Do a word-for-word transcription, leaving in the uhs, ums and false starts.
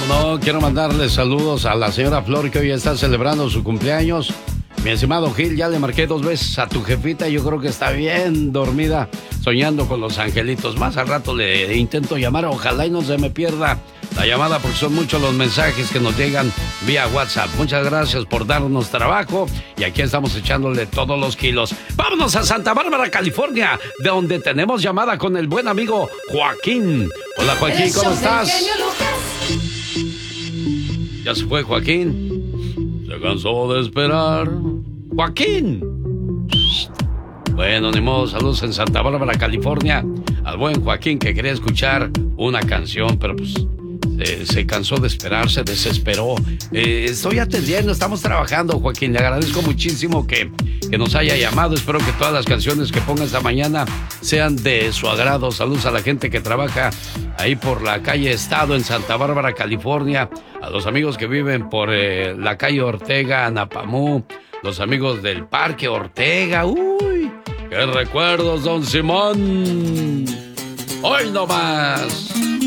No, quiero mandarle saludos a la señora Flor, que hoy está celebrando su cumpleaños. Mi estimado Gil, ya le marqué dos veces a tu jefita, yo creo que está bien dormida, soñando con los angelitos. Más al rato le intento llamar, ojalá y no se me pierda la llamada, porque son muchos los mensajes que nos llegan vía WhatsApp. Muchas gracias por darnos trabajo y aquí estamos echándole todos los kilos. Vámonos a Santa Bárbara, California, de donde tenemos llamada con el buen amigo Joaquín. Hola, Joaquín, ¿cómo estás? Ya se fue Joaquín. Se cansó de esperar. ¡Joaquín! Bueno, ni modo, saludos en Santa Bárbara, California, al buen Joaquín, que quería escuchar una canción, pero pues se, se cansó de esperar, se desesperó. Eh, estoy atendiendo, estamos trabajando, Joaquín. Le agradezco muchísimo que, que nos haya llamado. Espero que todas las canciones que ponga esta mañana sean de su agrado. Saludos a la gente que trabaja ahí por la calle Estado en Santa Bárbara, California. A los amigos que viven por eh, la calle Ortega, Anapamú. Los amigos del Parque Ortega. ¡Uy! ¡Qué recuerdos, don Simón! ¡Hoy no más!